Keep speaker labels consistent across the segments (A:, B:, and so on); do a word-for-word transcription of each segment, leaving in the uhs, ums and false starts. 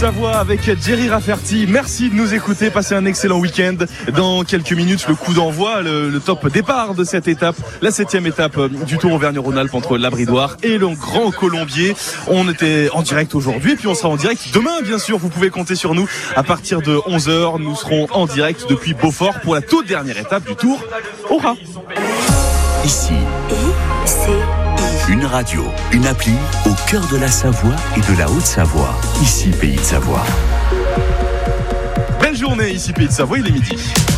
A: Savoie avec Jerry Rafferty. Merci de nous écouter. Passez un excellent week-end. Dans quelques minutes, le coup d'envoi, le, le top départ de cette étape, la septième étape du Tour Auvergne-Rhône-Alpes entre la Bridoire et le Grand Colombier. On était en direct aujourd'hui et puis on sera en direct demain, bien sûr. Vous pouvez compter sur nous. À partir de onze heures, nous serons en direct depuis Beaufort pour la toute dernière étape du Tour au Raz.
B: Ici, une radio, une appli au cœur de la Savoie et de la Haute-Savoie. Ici, Pays de Savoie.
A: Belle journée, ici Pays de Savoie, il est midi.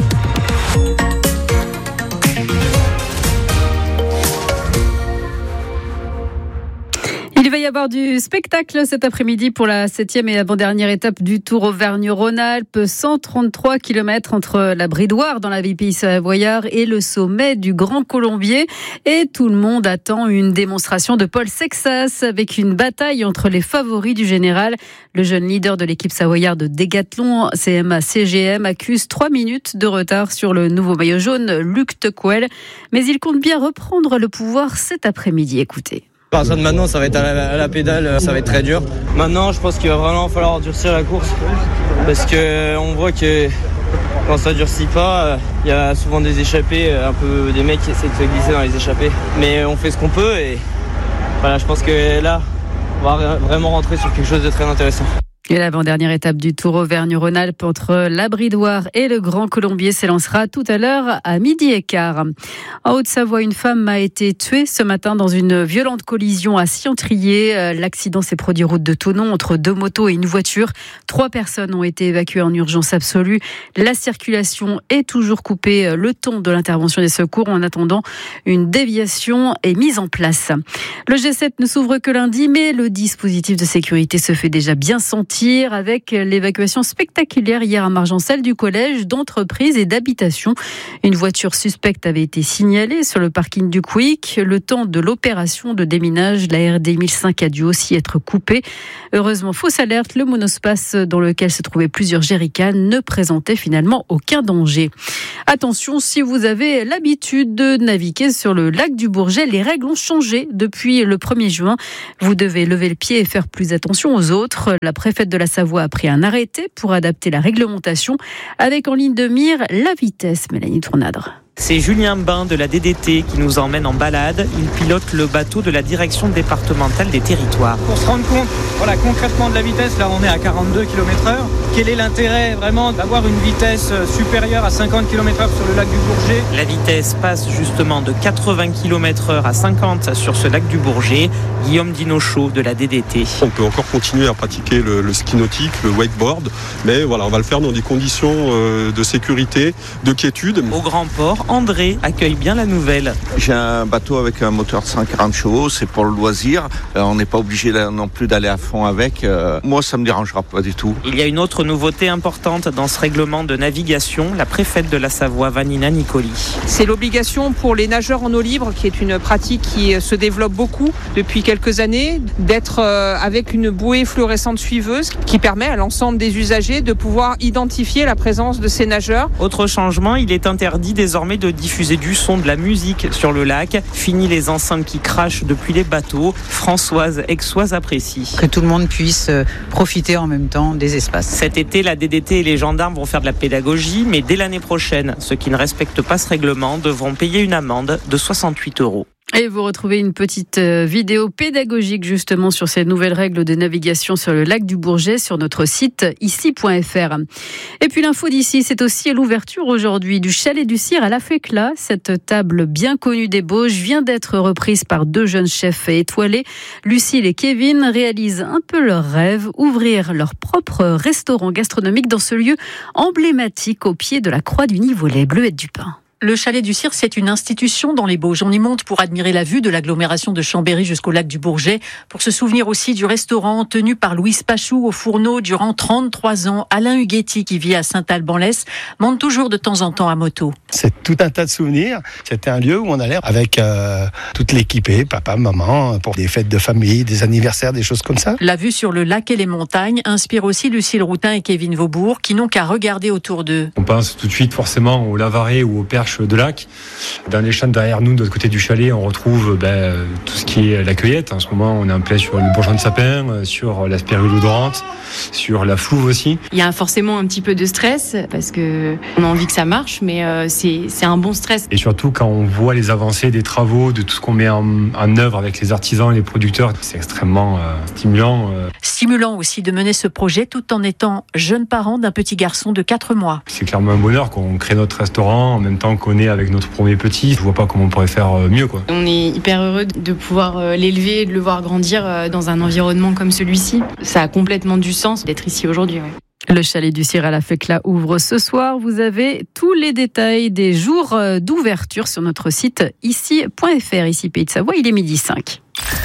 C: Il va y avoir du spectacle cet après-midi pour la septième et avant-dernière étape du Tour Auvergne-Rhône-Alpes. cent trente-trois kilomètres entre la Bridoire dans la ville Pays Savoyard et le sommet du Grand Colombier. Et tout le monde attend une démonstration de Paul Sexas avec une bataille entre les favoris du général. Le jeune leader de l'équipe savoyarde de dégathlon C M A C G M accuse trois minutes de retard sur le nouveau maillot jaune Luc Tequel. Mais il compte bien reprendre le pouvoir cet après-midi. Écoutez.
D: À partir de maintenant, ça va être à la, à la pédale, ça va être très dur. Maintenant, je pense qu'il va vraiment falloir durcir la course parce que on voit que quand ça durcit pas, il y a souvent des échappées, un peu des mecs qui essaient de se glisser dans les échappées. Mais on fait ce qu'on peut et voilà, je pense que là, on va vraiment rentrer sur quelque chose de très intéressant.
C: Et l'avant-dernière étape du Tour Auvergne-Rhône-Alpes entre la Bridoire et le Grand Colombier s'élancera tout à l'heure à midi et quart. En Haute-Savoie, une femme a été tuée ce matin dans une violente collision à Ciantrier. L'accident s'est produit route de Thonon entre deux motos et une voiture. Trois personnes ont été évacuées en urgence absolue. La circulation est toujours coupée le temps de l'intervention des secours. En attendant, une déviation est mise en place. Le G sept ne s'ouvre que lundi, mais le dispositif de sécurité se fait déjà bien sentir avec l'évacuation spectaculaire hier à Margencel du collège, d'entreprise et d'habitation. Une voiture suspecte avait été signalée sur le parking du Quick. Le temps de l'opération de déminage, la R D mille cinq a dû aussi être coupée. Heureusement, fausse alerte, le monospace dans lequel se trouvaient plusieurs jerrycans ne présentait finalement aucun danger. Attention, si vous avez l'habitude de naviguer sur le lac du Bourget, les règles ont changé depuis le premier juin. Vous devez lever le pied et faire plus attention aux autres. La préfète de la Savoie a pris un arrêté pour adapter la réglementation avec en ligne de mire la vitesse. Mélanie Tournadre.
E: C'est Julien Bain de la D D T qui nous emmène en balade. Il pilote le bateau de la direction départementale des territoires.
F: Pour se rendre compte, voilà, concrètement de la vitesse, là on est à quarante-deux kilomètres heure. Quel est l'intérêt vraiment d'avoir une vitesse supérieure à cinquante kilomètres heure sur le lac du Bourget ?
E: La vitesse passe justement de quatre-vingts kilomètres heure à cinquante sur ce lac du Bourget. Guillaume Dinochaud de la D D T.
G: On peut encore continuer à pratiquer le, le ski nautique, le wakeboard, mais voilà, on va le faire dans des conditions euh, de sécurité, de quiétude.
E: Au grand port, André accueille bien la nouvelle.
H: J'ai un bateau avec un moteur de cent quarante chevaux, c'est pour le loisir. Euh, on n'est pas obligé non plus d'aller à fond avec. Euh, moi, ça ne me dérangera pas du tout.
E: Il y a une autre nouveauté importante dans ce règlement de navigation, la préfète de la Savoie, Vanina Nicoli.
I: C'est l'obligation pour les nageurs en eau libre, qui est une pratique qui se développe beaucoup depuis quelques années, d'être avec une bouée fluorescente suiveuse qui permet à l'ensemble des usagers de pouvoir identifier la présence de ces nageurs.
E: Autre changement, il est interdit désormais de diffuser du son, de la musique sur le lac. Fini les enceintes qui crachent depuis les bateaux. Françoise Aixoise apprécie.
J: Que tout le monde puisse profiter en même temps des espaces.
E: Cet été, la D D T et les gendarmes vont faire de la pédagogie, mais dès l'année prochaine, ceux qui ne respectent pas ce règlement devront payer une amende de soixante-huit euros.
C: Et vous retrouvez une petite vidéo pédagogique justement sur ces nouvelles règles de navigation sur le lac du Bourget sur notre site ici point f r. Et puis l'info d'ici, c'est aussi l'ouverture aujourd'hui du Chalet du Cire à La Fécla. Cette table bien connue des Bauges vient d'être reprise par deux jeunes chefs étoilés. Lucille et Kevin réalisent un peu leur rêve, ouvrir leur propre restaurant gastronomique dans ce lieu emblématique au pied de la croix du Nivolet. Bleuette Dupin.
K: Le Chalet du Cire, c'est une institution dans les Bauges. On y monte pour admirer la vue de l'agglomération de Chambéry jusqu'au lac du Bourget, pour se souvenir aussi du restaurant tenu par Louise Pachou au fourneau durant trente-trois ans. Alain Huguetti, qui vit à Saint-Alban-l'Est, monte toujours de temps en temps à moto.
L: C'est tout un tas de souvenirs. C'était un lieu où on allait avec euh, toute l'équipée, papa, maman, pour des fêtes de famille, des anniversaires, des choses comme ça.
K: La vue sur le lac et les montagnes inspire aussi Lucille Routin et Kevin Vaubourg, qui n'ont qu'à regarder autour d'eux.
M: On pense tout de suite forcément au Lavaret ou au Perche marche de lac. Dans les champs derrière nous, de l'autre côté du chalet, on retrouve ben, tout ce qui est la cueillette. En ce moment, on est en plein sur le bourgeon de sapin, sur la spirule odorante, sur la flouve aussi.
N: Il y a forcément un petit peu de stress parce que on a envie que ça marche, mais euh, c'est, c'est un bon stress.
M: Et surtout, quand on voit les avancées des travaux, de tout ce qu'on met en, en œuvre avec les artisans et les producteurs, c'est extrêmement euh, stimulant. Euh.
K: Stimulant aussi de mener ce projet tout en étant jeune parent d'un petit garçon de quatre mois.
M: C'est clairement un bonheur qu'on crée notre restaurant en même temps qu'on est avec notre premier petit. Je vois pas comment on pourrait faire mieux, quoi.
N: On est hyper heureux de pouvoir l'élever et de le voir grandir dans un environnement comme celui-ci. Ça a complètement du sens d'être ici aujourd'hui. Ouais.
C: Le chalet du Cir à la Fécla ouvre ce soir. Vous avez tous les détails des jours d'ouverture sur notre site ici point f r. Ici Pays de Savoie, il est midi cinq.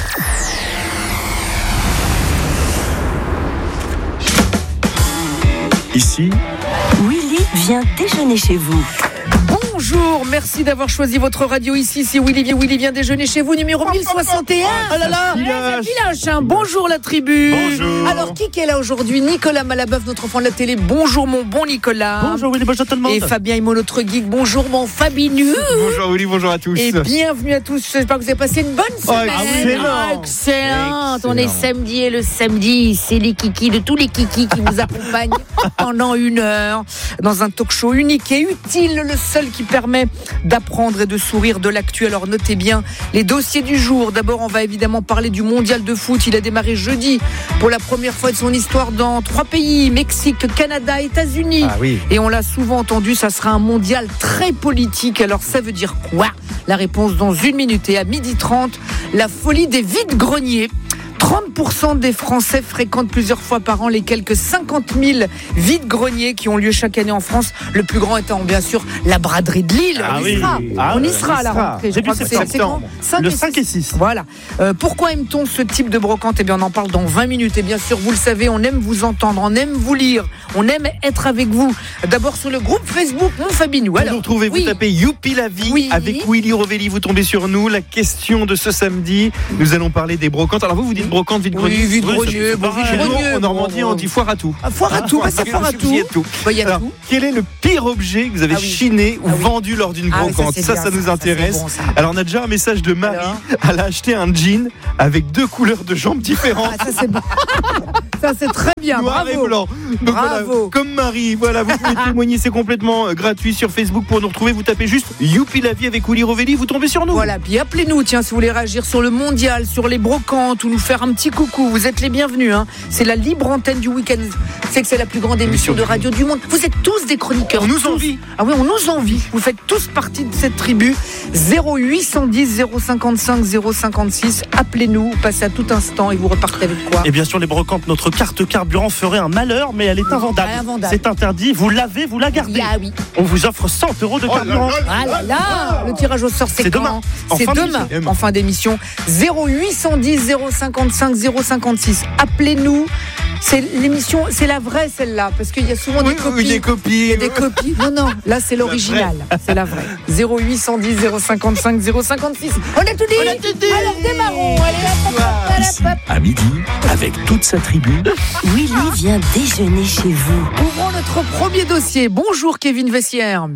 B: Ici,
O: Willy vient déjeuner chez vous.
P: Bonjour, merci d'avoir choisi votre radio ici. C'est Willy vient, Willy vient déjeuner chez vous, numéro mille soixante et un. Oh là là, Village, hein. Bonjour la tribu.
Q: Bonjour.
P: Alors qui est là aujourd'hui? Nicolas Malabeuf, notre enfant de la télé. Bonjour mon bon Nicolas.
Q: Bonjour Willy, bonjour tout le monde.
P: Et Fabien Immo, notre geek. Bonjour mon Fabinu.
Q: Bonjour Willy, bonjour à tous.
P: Et bienvenue à tous. J'espère que vous avez passé une bonne semaine.
Q: Oh, excellent.
P: Excellent. On est samedi et le samedi, c'est les kikis de tous les kikis qui vous accompagnent pendant une heure dans un talk show unique et utile, le seul qui permet d'apprendre et de sourire de l'actu. Alors notez bien les dossiers du jour. D'abord, on va évidemment parler du mondial de foot. Il a démarré jeudi pour la première fois de son histoire dans trois pays, Mexique, Canada, États-Unis.
Q: Ah oui.
P: Et on l'a souvent entendu, ça sera un mondial très politique. Alors ça veut dire quoi? La réponse dans une minute. Et à midi trente, la folie des vides-greniers. trente pour cent des Français fréquentent plusieurs fois par an les quelques cinquante mille vides-greniers qui ont lieu chaque année en France. Le plus grand étant bien sûr la braderie de Lille.
Q: Ah
P: on y
Q: oui.
P: sera,
Q: ah
P: on y
Q: oui,
P: sera à la rentrée.
Q: Début septembre. Le cinq et six.
P: Voilà. Euh, pourquoi aime-t-on ce type de brocante? Eh bien, on en parle dans vingt minutes. Et bien sûr, vous le savez, on aime vous entendre, on aime vous lire, on aime être avec vous. D'abord sur le groupe Facebook Mon Fabinou.
Q: Alors, vous nous retrouvez,
P: oui.
Q: vous tapez Youpi la vie
P: oui.
Q: avec Willy Rovelli. Vous tombez sur nous. La question de ce samedi, nous allons parler des brocantes. Alors vous, vous dites brocante, vide-grenier.
P: Oui, vide-grenier.
Q: Bon, en Normandie, on dit foire à tout.
P: Ah, foire à tout, bah, c'est foire à tout.
Q: Il y a tout.
P: Bah, y a
Q: Alors,
P: tout.
Q: quel est le pire objet que vous avez
P: ah oui.
Q: chiné ou
P: ah oui.
Q: vendu lors d'une
P: ah,
Q: brocante?
P: Ça,
Q: ça,
P: bien,
Q: ça, ça nous intéresse.
P: Ça, bon, ça.
Q: Alors, on a déjà un message de Marie.
P: Alors
Q: Elle a acheté un jean avec deux couleurs de jambes différentes.
P: Ah, ça, c'est bon. Ça, c'est très bien.
Q: Noir
P: Bravo.
Q: et blanc. Donc,
P: Bravo.
Q: voilà, comme Marie, voilà, vous pouvez témoigner, c'est complètement euh, gratuit sur Facebook pour nous retrouver. Vous tapez juste Youpi la vie avec Willy Rovelli, vous tombez sur nous.
P: Voilà, puis appelez-nous, tiens, si vous voulez réagir sur le mondial, sur les brocantes ou nous faire un petit coucou. Vous êtes les bienvenus, hein. C'est la libre antenne du week-end. C'est que c'est la plus grande émission de radio du monde. Vous êtes tous des chroniqueurs.
Q: On nous
P: tous.
Q: envie.
P: Ah oui, on nous envie. Vous faites tous partie de cette tribu. zéro huit cent dix zéro cinquante-cinq zéro cinquante-six. Appelez-nous, passez à tout instant et vous repartez avec quoi?
Q: Et bien sûr, les brocantes, notre carte carburant ferait un malheur, mais elle est invendable.
P: Ah, invendable.
Q: C'est interdit. Vous l'avez, vous la gardez.
P: Ah oui.
Q: On vous offre cent euros de carburant.
P: Ah là là, le tirage au sort, c'est,
Q: c'est
P: quand
Q: demain. En
P: C'est
Q: fin
P: demain,
Q: d'émission.
P: en fin d'émission. zéro huit cent dix zéro cinquante-cinq zéro cinquante-six. Appelez-nous. C'est l'émission, c'est la vraie celle-là, parce qu'il y a souvent
Q: Oui,
P: des copies.
Q: oui, des copies.
P: Il y a des copies. Non, non, là c'est l'original. C'est la vraie. zéro huit cent dix zéro cinquante-cinq zéro cinquante-six. On a tout dit.
Q: On a tout dit.
P: Alors démarrons. Allez, hop, hop, hop,
B: ici,
P: hop, hop.
B: à midi, avec toute sa tribu.
O: Willy vient déjeuner chez vous.
P: Ouvrons notre premier dossier. Bonjour Kevin Vessière.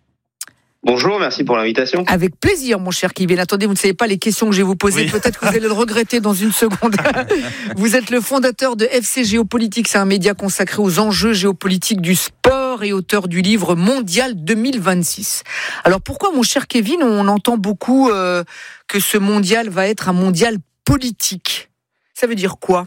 R: Bonjour, merci pour l'invitation.
P: Avec plaisir, mon cher Kevin. Attendez, vous ne savez pas les questions que je vais vous poser.
Q: Oui.
P: Peut-être que vous allez le regretter dans une seconde. Vous êtes le fondateur de F C Géopolitique. C'est un média consacré aux enjeux géopolitiques du sport et auteur du livre Mondial deux mille vingt-six. Alors pourquoi, mon cher Kevin, on entend beaucoup euh, que ce mondial va être un mondial politique? Ça veut dire quoi?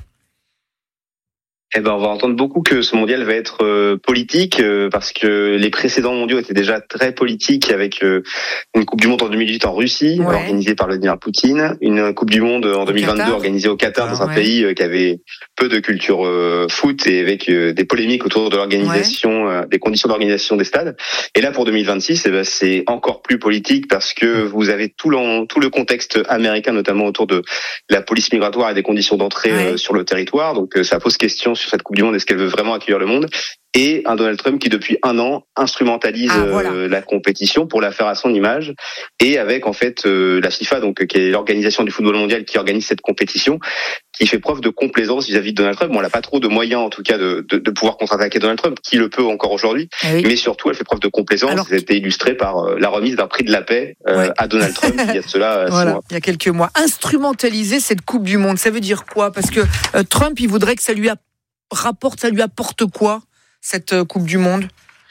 R: Eh ben, on va entendre beaucoup que ce mondial va être euh, politique euh, parce que les précédents mondiaux étaient déjà très politiques avec euh, une Coupe du Monde en deux mille dix-huit en Russie,
P: Ouais.
R: organisée par Vladimir Poutine, une Coupe du Monde en deux mille vingt-deux
P: Qatar.
R: organisée au Qatar, dans un
P: Ouais.
R: pays euh, qui avait peu de culture euh, foot et avec euh, des polémiques autour de l'organisation, euh, des conditions d'organisation des stades. Et là, pour deux mille vingt-six, eh ben, c'est encore plus politique parce que vous avez tout, l'en, tout le contexte américain, notamment autour de la police migratoire et des conditions d'entrée
P: Ouais.
R: euh, sur le territoire. Donc, euh, ça pose question sur cette Coupe du Monde, est-ce qu'elle veut vraiment accueillir le monde, et un Donald Trump qui depuis un an instrumentalise ah, voilà. euh, la compétition pour la faire à son image, et avec en fait euh, la FIFA, donc qui est l'organisation du football mondial qui organise cette compétition, qui fait preuve de complaisance vis-à-vis de Donald Trump. Bon, elle n'a pas trop de moyens en tout cas de, de, de pouvoir contre-attaquer Donald Trump, qui le peut encore aujourd'hui, oui. mais surtout elle fait preuve de complaisance. Alors... Ça a été illustré par euh, la remise d'un prix de la paix euh, ouais. à Donald Trump il y a de cela euh,
P: voilà,
R: six mois.
P: Il y a quelques mois. Instrumentaliser cette Coupe du Monde, ça veut dire quoi? Parce que euh, Trump, il voudrait que ça lui rapporte, ça lui apporte quoi, cette euh, Coupe du Monde?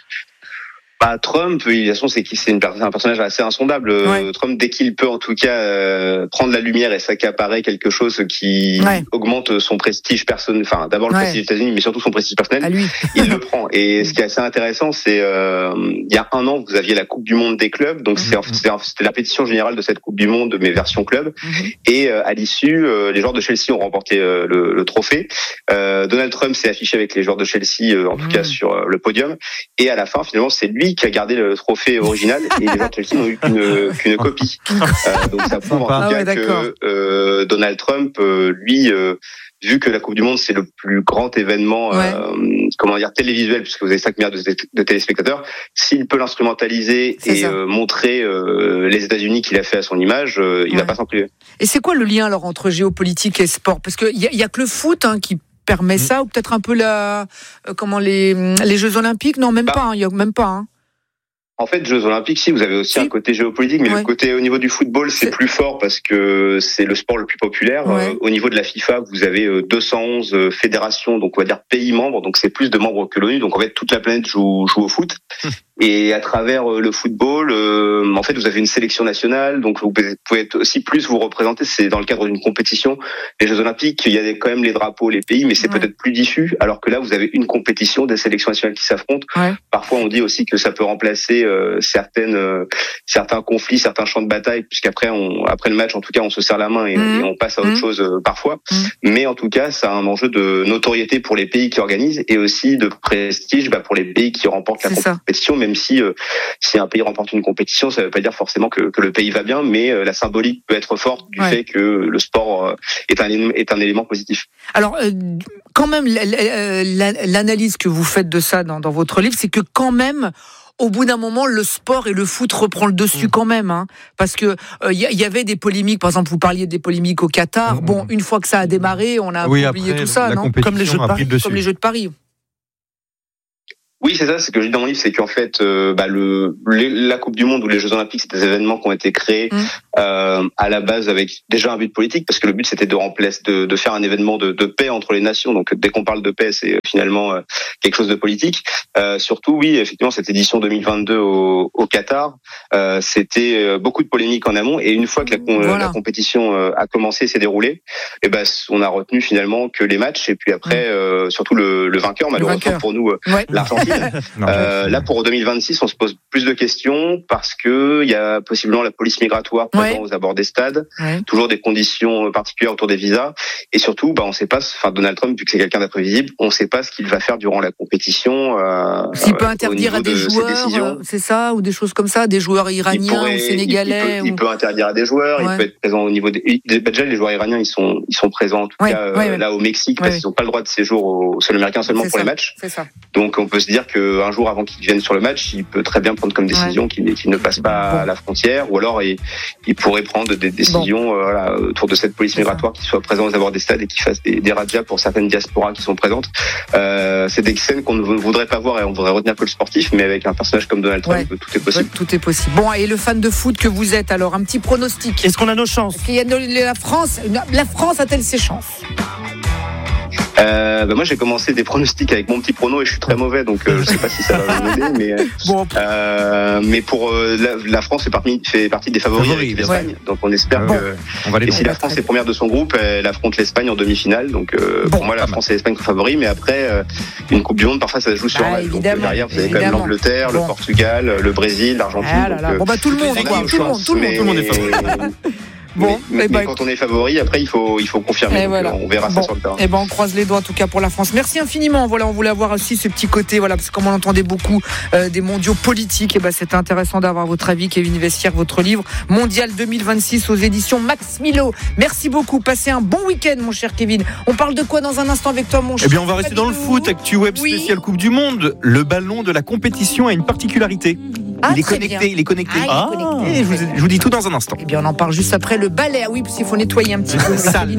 R: Bah, Trump, de toute façon, c'est qui, c'est une personne, un personnage assez insondable. Ouais. Trump, dès qu'il peut, en tout cas, euh, prendre la lumière et s'accaparer quelque chose qui ouais. augmente son prestige personnel. Enfin, d'abord le ouais. prestige des États-Unis, mais surtout son prestige personnel. Il le prend. Et ce qui est assez intéressant, c'est euh, il y a un an, vous aviez la Coupe du Monde des clubs. Donc mm-hmm. c'est, c'était la pétition générale de cette Coupe du Monde, mais version club. Mm-hmm. Et euh, à l'issue, euh, les joueurs de Chelsea ont remporté euh, le, le trophée. Euh, Donald Trump s'est affiché avec les joueurs de Chelsea, euh, en tout mm-hmm. cas sur euh, le podium. Et à la fin, finalement, c'est lui qui a gardé le trophée original et les joueurs de Chelsea n'ont eu qu'une, qu'une copie. Euh, donc ça prouve en tout ah cas ouais, que euh, Donald Trump, euh, lui, euh, vu que la Coupe du Monde c'est le plus grand événement, ouais. euh, comment dire, télévisuel, puisque vous avez cinq milliards de, de téléspectateurs, s'il peut l'instrumentaliser c'est et euh, montrer euh, les États-Unis qu'il a fait à son image, euh, il ouais. va pas s'en priver.
P: Et c'est quoi le lien alors entre géopolitique et sport? Parce que il y, y a que le foot hein, qui permet mmh. ça, ou peut-être un peu la, euh, comment les les Jeux Olympiques? Non, même bah. pas. Il hein, y a même pas. Hein.
R: En fait, Jeux Olympiques, si, vous avez aussi si. un côté géopolitique, mais ouais. le côté au niveau du football, c'est, c'est plus fort parce que c'est le sport le plus populaire. Ouais. Euh, au niveau de la FIFA, vous avez deux cent onze fédérations, donc on va dire pays membres, donc c'est plus de membres que l'ONU. Donc en fait, toute la planète joue, joue au foot. Et à travers le football, euh, en fait, vous avez une sélection nationale, donc vous pouvez aussi plus vous représenter. C'est dans le cadre d'une compétition. Les Jeux Olympiques, il y a quand même les drapeaux, les pays, mais c'est ouais. peut-être plus diffus. Alors que là, vous avez une compétition, des sélections nationales qui s'affrontent. Ouais. Parfois, on dit aussi que ça peut remplacer euh, certaines, euh, certains conflits, certains champs de bataille, puisqu'après, on, après le match, en tout cas, on se serre la main et, mmh. et on passe à autre mmh. chose euh, parfois. Mmh. Mais en tout cas, ça a un enjeu de notoriété pour les pays qui organisent et aussi de prestige bah, pour les pays qui remportent la c'est compétition, ça. Même si euh, si un pays remporte une compétition, ça ne veut pas dire forcément que, que le pays va bien, mais euh, la symbolique peut être forte du ouais. fait que le sport euh, est un est un élément positif.
P: Alors euh, quand même l'analyse que vous faites de ça dans, dans votre livre, c'est que quand même au bout d'un moment, le sport et le foot reprend le dessus quand même, hein, parce que il euh, y, y avait des polémiques. Par exemple, vous parliez des polémiques au Qatar. Mmh. Bon, une fois que ça a démarré, on a oui, oublié après, tout ça, non? Comme les Jeux de Paris. Comme les Jeux de Paris.
R: Oui, c'est ça, c'est ce que je dis dans mon livre, c'est qu'en fait, euh, bah, le, les, la Coupe du Monde ou les Jeux Olympiques, c'est des événements qui ont été créés mmh. euh, à la base avec déjà un but politique, parce que le but c'était de remplacer, de, de faire un événement de, de paix entre les nations. Donc dès qu'on parle de paix, c'est finalement euh, quelque chose de politique. Euh, surtout, oui, effectivement, cette édition deux mille vingt-deux au, au Qatar, euh, c'était beaucoup de polémiques en amont, et une fois que la, voilà. la compétition euh, a commencé et s'est déroulée, et ben on a retenu finalement que les matchs, et puis après, mmh. euh, surtout le, le vainqueur, malheureusement le vainqueur. pour nous, ouais. l'Argentine. Non, euh, là, pour deux mille vingt-six, on se pose plus de questions parce que il y a possiblement la police migratoire présente ouais. aux abords des stades, ouais. toujours des conditions particulières autour des visas, et surtout, bah, on sait pas. Enfin, Donald Trump, vu que c'est quelqu'un d'imprévisible, on sait pas ce qu'il va faire durant la compétition. Euh,
P: S'il peut interdire à des joueurs, c'est ça, ou des choses comme ça, des joueurs iraniens pourrait, ou sénégalais.
R: Il peut,
P: ou...
R: il peut interdire à des joueurs. Ouais. Il peut être présent au niveau des. Déjà, les joueurs iraniens, ils sont, ils sont présents en tout ouais. cas ouais, euh, là au Mexique ouais, parce qu'ils n'ont pas le droit de séjour au sol américain seulement c'est pour ça. les matchs.
P: C'est ça.
R: Donc, on peut se dire que un jour avant qu'il vienne sur le match, il peut très bien prendre comme décision ouais. qu'il, qu'il ne passe pas bon. à la frontière, ou alors il, il pourrait prendre des décisions bon. euh, voilà, autour de cette police migratoire qui soit présente aux abords des stades et qui fasse des, des razzias pour certaines diasporas qui sont présentes. Euh, c'est des scènes qu'on ne voudrait pas voir et on voudrait retenir que le sportif, mais avec un personnage comme Donald Trump, ouais. tout est possible.
P: Ouais, tout est possible. Bon, et le fan de foot que vous êtes, alors un petit pronostic.
Q: Est-ce qu'on a nos chances?
P: Est-ce qu'il y a de, la France, la France a-t-elle ses chances?
R: Euh, bah moi j'ai commencé des pronostics avec mon petit prono et je suis très mauvais, donc euh, je sais pas si ça va m'aider, mais bon. euh, mais pour euh, la, la France fait partie fait partie des favoris Favori, avec l'Espagne, ouais. donc on espère bon. que on va les et si la France est première de son groupe, elle affronte l'Espagne en demi-finale, donc euh, bon, pour moi la France et l'Espagne sont favoris, mais après euh, une Coupe du Monde parfois ça se joue sur un match, donc euh, derrière vous avez quand même l'Angleterre, bon. le Portugal, le Brésil, l'Argentine.
P: Ah là là. Donc, bon bah tout le monde, quoi, tout le monde, tout le monde, tout le monde est favori. Bon,
R: mais,
P: eh ben,
R: mais quand on est favori, après il faut il faut confirmer. Donc,
P: voilà.
R: On verra
P: bon.
R: ça sur le terrain.
P: Eh ben on croise les doigts en tout cas pour la France. Merci infiniment. Voilà, on voulait avoir aussi ce petit côté, voilà, parce que comme on entendait beaucoup euh, des mondiaux politiques, et ben c'était intéressant d'avoir votre avis, Kevin Vestiaire, votre livre Mondial deux mille vingt-six aux éditions Max Milo. Merci beaucoup. Passez un bon week-end, mon cher Kevin. On parle de quoi dans un instant avec toi, mon cher?
Q: Eh bien, on va rester dans le foot. Actu Web
P: oui.
Q: spécial Coupe du Monde. Le ballon de la compétition a une particularité.
P: Ah,
Q: il est
P: très
Q: connecté,
P: bien.
Q: il est connecté.
P: Ah, il est connecté.
Q: Et je vous, je vous dis tout dans un instant.
P: Eh bien, on en parle juste après le balai. Ah oui, parce qu'il faut nettoyer un petit peu.
Q: Sale.